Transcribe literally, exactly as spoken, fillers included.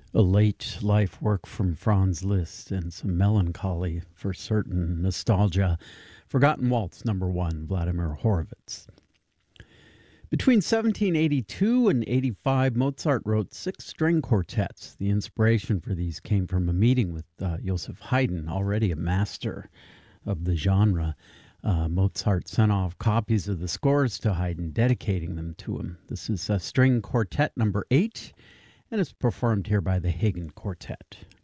A late life work from Franz Liszt and some melancholy for certain nostalgia. Forgotten Waltz, number one, Vladimir Horowitz. Between seventeen eighty-two and eighty-five, Mozart wrote six string quartets. The inspiration for these came from a meeting with uh, Joseph Haydn, already a master of the genre. Uh, Mozart sent off copies of the scores to Haydn, dedicating them to him. This is uh, string quartet number eight, and it's performed here by the Hagen Quartet.